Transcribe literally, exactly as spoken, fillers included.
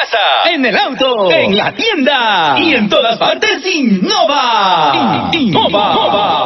casa, en el auto, en la tienda y en todas partes. Innova. Innova.